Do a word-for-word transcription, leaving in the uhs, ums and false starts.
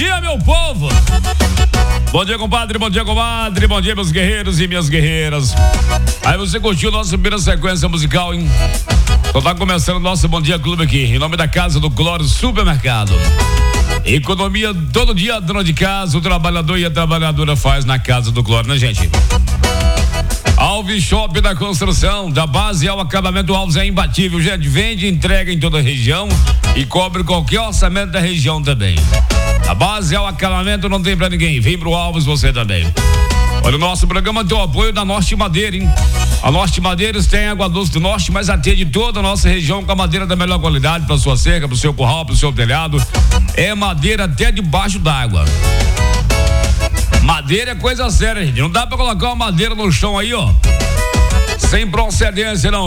dia, meu povo! Bom dia, compadre, bom dia, comadre, bom dia, meus guerreiros e minhas guerreiras. Aí você curtiu nossa primeira sequência musical, hein? Então tá começando o nosso Bom Dia Clube aqui, em nome da Casa do Cloro Supermercado. Economia todo dia, a dona de casa, o trabalhador e a trabalhadora faz na Casa do Cloro, né, gente? Alves Shop da Construção, da base ao acabamento, Alves é imbatível, gente, vende e entrega em toda a região e cobre qualquer orçamento da região também. A base ao acabamento não tem pra ninguém, vem pro Alves você também. Olha, o nosso programa tem o apoio da Norte Madeira, hein? A Norte Madeiras tem água doce do norte, mas atende toda a nossa região com a madeira da melhor qualidade para sua cerca, pro seu curral, pro seu telhado. É madeira até debaixo d'água. Madeira é coisa séria, gente. Não dá pra colocar uma madeira no chão aí, ó, sem procedência, não.